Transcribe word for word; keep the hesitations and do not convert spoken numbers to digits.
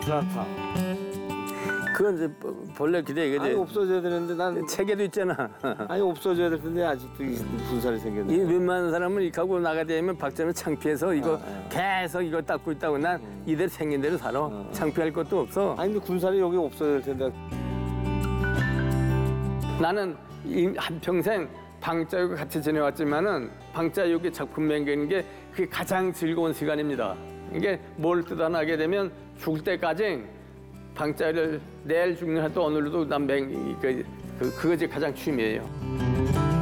많지 않다. 그건 이제 본래 그래 아니 이게 없어져야 되는데 난 책에도 있잖아. 아니 없어져야 될 텐데 아직도 이 군살이 이 생겼네. 웬만한 사람은 이하고 나가야 되면 박자는 창피해서 이거 아, 계속 이거 닦고 있다고 난 이대로 생긴 대로 살아. 창피할 것도 없어. 아니 근데 군살이 여기 없어져야 될 텐데. 나는 이 한평생 방자육과 같이 지내왔지만은 방자육의 작품 맹기는 게 그게 가장 즐거운 시간입니다. 이게 뭘 뜯어나게 되면 죽을 때까지 방자를 내일 죽는 한도 오늘도 난 맹, 그, 그, 그것이 가장 취미예요.